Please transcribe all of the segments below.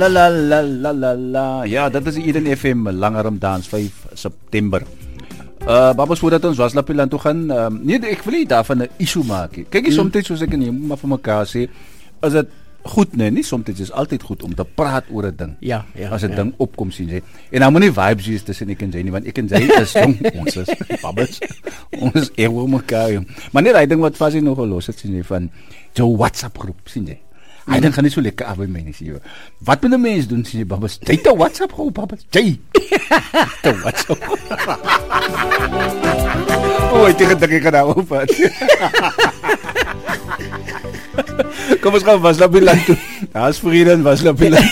La la la la la la. Ja, dat is Eden FM Langarm Dans 5 September. Babas voordat ons Waslapiland toe gaan, nee, ek wil nie daarvan 'n issue maak nie. Kyk, soms soos ek en jy maar vir mekaar sê, is dit goed nee, nie soms is altyd goed om te praat oor 'n ding. Ja. As 'n ding opkom sien jy. En nou moet nie vibes wees tussen ek en jy nie, want ek en jy is jong, ons is babas. Ons is ewe mekaar. Maar net daai ding wat vas nog los het sien jy van jou WhatsApp groep sien jy. Hy dink gaan nie so lekker af by my nie sien jy. Wat moet 'n mens doen sien jy babas? Jy het 'n WhatsApp groep babas. Jy. 'n WhatsApp. Ek dink ek gaan nou op. Kom ons gaan Waslapiland toe. Daar's vriende Waslapiland.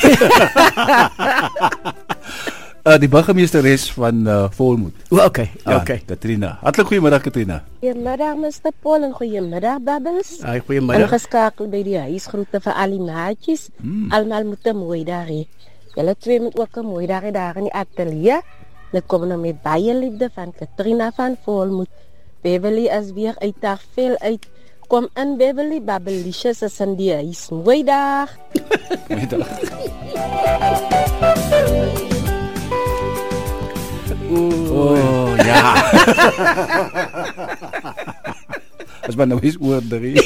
Die burgemeesteres van Volmoed. Okay. Katrina. Hartlik goeiemiddag Katrina. Goeiemiddag Mr. Paul en goeiemiddag Bubbles. Goeiemiddag. Ingeskakel by die huisgroete vir al die maatjies. Almal moet 'n mooi dag hê. Julle twee moet ook 'n mooi dag hê daar in die ateljee. Dit kom nou met baie liefde van Katrina van Volmoed. Beverly is weer uit dag veel uit. Kom in Beverly, Babbelicious is in die huis. Mooi dag. Mooi dag. Ja. As maar nou is oor drie.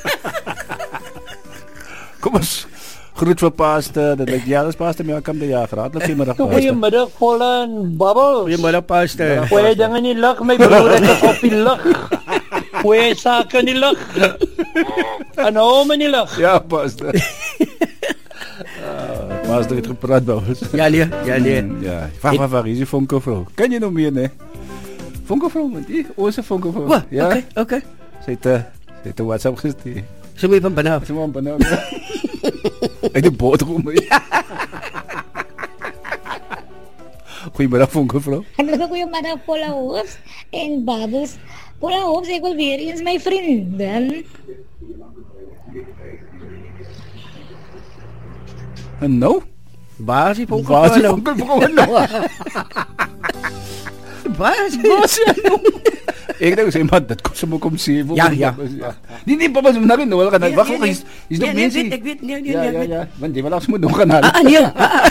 Kom ons groet vir Pastor. Dit lyk ja, dis Pastor my kom die jaar. Hartlik goeiemiddag Pastor. Goeiemiddag Paul en Bubbles. Goeiemiddag Pastor. Goeie ding in die lug my broer, ek is op die lug. Goeie sake in die lug. En hom in die lug. Ja, Pastor. Pastor het gepraat Bubbles. Ja, nee. Ja, waar is die vonkelvrou? Ken jy nog meer, nee? Vonkelvrou, die onze vonkelvrou. Ja. Okay. Sy het 'n WhatsApp gestuur. Sy moet van binne af. Sy moet van binne af. Uit die boardroom. Goeiemiddag vonkelvrou. Goeiemiddag Paula Hoofs en Babus. Paula Hoofs, ek wil weer eens my vriendin. En nou? Waar is die vonkelvrou nou? Ek dink sê maar dit kom sommer kom sê. Ja. Nee, papa, so nou nou gaan wag nog is nog mense. Ek weet nee. Ja, want jy wil ons moet nog gaan haal. Nee.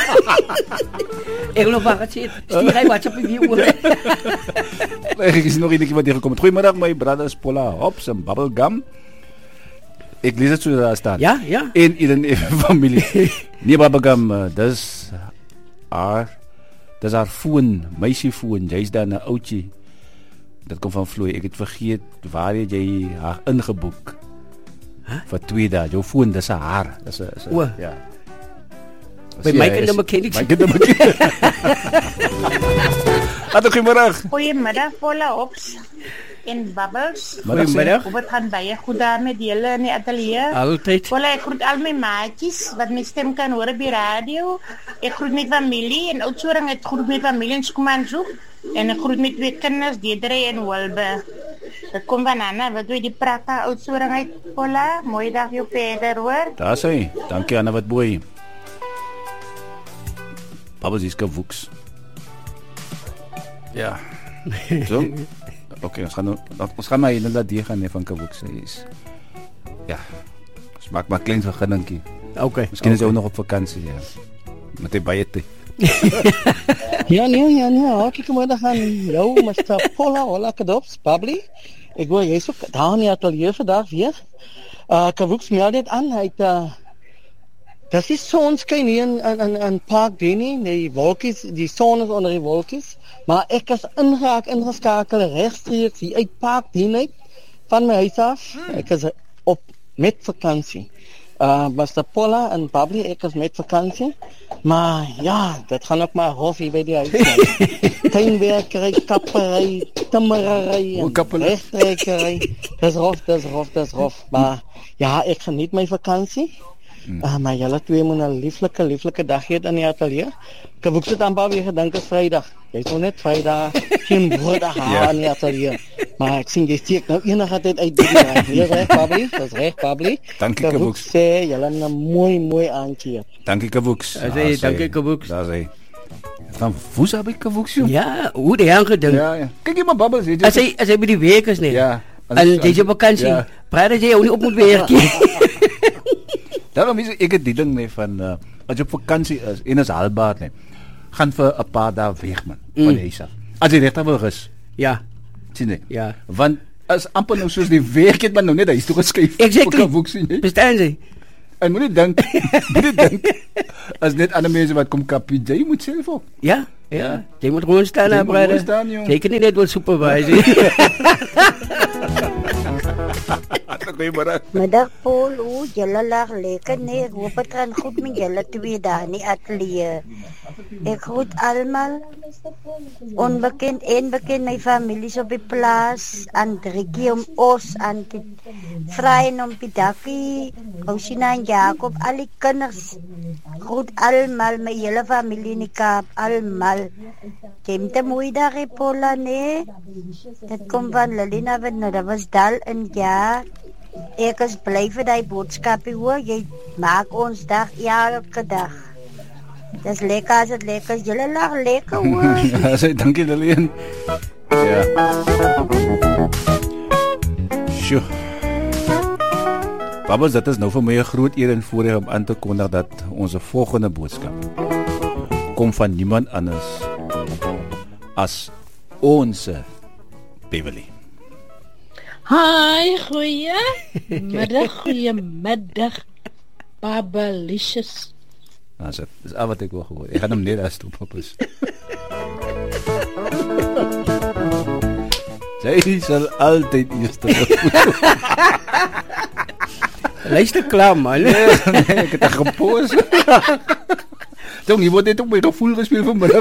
Ek wil wag sê. Stuur hy WhatsApp vir oor. Ek is nog ietjie wat hier gekom het. Goeiemiddag my brothers Paula Hops en Bubblegum. Ek lees dit so daar staan. Ja. En in 'n familie. Nee Bubblegum, dis haar foon, meisie foon. Jy's daar 'n oudjie. Dit kom van Vloei. Ek het vergeet waar jy haar ingeboek. Vir 2 dae. Jou foon, dis haar. Dis 'n ja. By my kind mechanics. Goeiemiddag Paula Hops en Bubbles. Goeiemiddag. Hoe het gaan baie goed daar met julle in die ateljee? Altyd. Paula, ek groet al my maatjies wat my stem kan hoor op die radio. Ek groet my familie en Oudtshoorn, ek groet my familie in Skumanzoek. En ek groet met 2 kinders, Deidre en Wilbe. Dit kom van Anna, wat doe die prata Oudtshoorn uit, Paula? Mooi dag jou verder, hoor. Daar sê, dankie Anna wat boei. Papa is gewoeks. Ja. So. Okay, ons gaan maar inderdaad die gaan van gewoeks is. Ja. Ons maak maar klein vergunningkie. Okay. Miskien is jy ook nog op vakansie, ja. Met die baie te. Ja, hartelijk middag aan jou, Mr. Paula, hola kadops, Babli. Ek wil jy so daar in die atelier vandag weer. Kawoeks meld dit aan, hy het das is sonskyn hier in Park Denny, die wolkies, die son is onder die wolkies, maar ek is ingeskakel regstreeks hier uit Park Denny van my huis af. Ek is op met vakansie. Mr. Paula en Babli, ek is met vakansie. Maar ja, dit gaan ook maar rof hier by die huis. Tuinwerkery, kappery, timmerery en rechtrekery. Dis rof. Maar ja, ek geniet my vakansie. Maar julle twee moet 'n lieflike dag hê in die ateljee. Ek het ook sit aan Babie gedink is Vrydag. Jy sou net Vrydag geen woorde haar in die ateljee. Maar ek sien jy steek nou enige tyd uit die raai. Hier reg Babie, dis reg Babie. Dankie Kawoeks. Sê julle 'n mooi aandjie. Dankie Kawoeks. Dankie Kawoeks. Daar sê. Van woes heb ik Kawoeks. Ja, hoe die gedink. Ja. Kyk jy maar babbels. As hy by die werk is nie. Ja. En jy op vakansie. Praat jy ook nie op moet werk nie. Daarom is ek het die ding nee van as jy op vakansie is en is haalbaar nie, gaan vir 'n paar dae weg man, van die huis af. As jy regtig wil rus, Ja, sien jy? ja. Want as amper nou soos die week het man nou net huis toe geskuif. Exactly. Op 'n boek, sien jy? Bestaan jy? En moenie dink, as net ander mense wat kom kapie, jy moet self ook. Ja, ja. Jy moet gewoon staan, Jy hè, moet gewoon brother. staan, jong. Jy kan nie net wil supervise nie. Goeiemôre. Middag Paul, julle lag lekker nee, ek hoop het gaan goed met julle twee daar in die atelier. Ek groet almal, onbekend en bekend my families op die plaas, aan Driekie om Os, aan Vryen om Pidaki, Rosina en Jacob, al die kinders, groet almal, my hele familie in die Kaap, almal. Jy moet 'n mooi dag hê Paula, nee. Dit kom van Lelina, want dat was dal en ja. Ek is bly vir die boodskapie hoor, jy maak ons dag elke dag. Dis lekker as dit lekker is, julle lag lekker hoor. Ja, sê dankie Lilian. Ja. Sjoe. Babas, dit is nou vir my 'n groot eer en voorreg om aan te kondig dat ons volgende boodskap kom van niemand anders as ons Beverly. Hi, goeiemiddag, Babalicious. Nou, dis al wat ek wil hoor. Ek gaan hom net as toe popus. Jy sal altyd eerste wees. Luister klaar man. Nee, ek het gepos. Jong, jy moet net op my gevoel gespeel vanmiddag.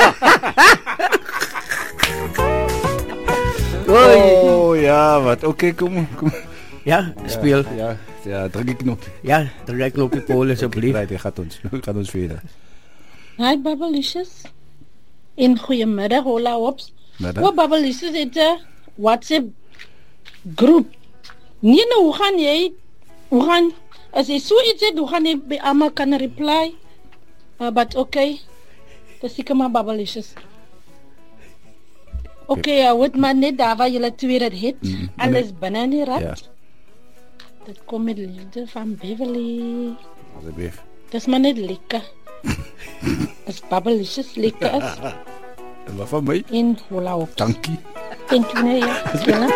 Oh ja, wat? Okay, kom. Ja, speel. Ja, druk die knop. Ja, druk knop die Paul asseblief. Right, gaat ons verder. Hi, Babalicious. En goeiemiddag, hola hops. Middag. O, Babalicious het 'n WhatsApp groep. Nee, nou, hoe gaan, as jy so iets het, hoe gaan jy by almal kan reply? But okay, dis seker maar Babalicious. Okay, wat maar net daar waar julle twee dit het, alles binne in die rat. Ja. Dit kom met liefde van Beverly. Asseblief. Dis maar net lekker. As Babalicious lekker is. En wat van my? En hola op. Dankie. Thank you, nee, ja.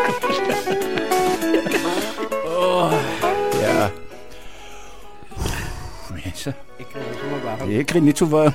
Ja. Mense. Ek kry sommer warm. Ek kry niet so warm.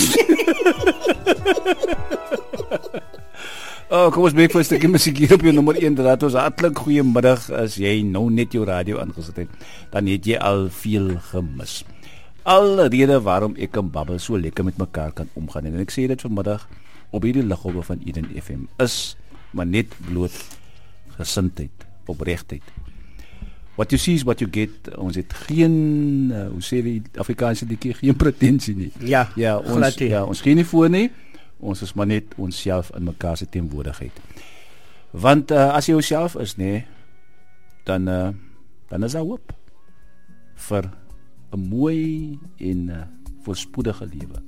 Kom ons breek vir 'n stukkie musiek hier op jou nommer 1. Dat ons hartlik goeiemiddag. As jy nou net jou radio aangesit het, dan het jy al veel gemis. Al rede waarom ek en Babbel so lekker met mekaar kan omgaan. En ek sê dit vanmiddag op hierdie liggolwe van Eden FM is maar net bloot gesindheid, opregtheid. What you see is what you get. Ons het geen, hoe sê die Afrikaanse liedjie, geen pretensie nie. Ja, ons gee nie voor nie. Ons is maar net onsself in mekaar se teenwoordigheid. Want as jy jouself is, nee, dan is daar hoop vir 'n mooi en voorspoedige lewe.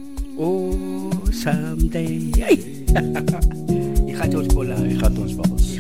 Oh, someday. Jy gaan ons Paula. Jy gaan ons Babbels.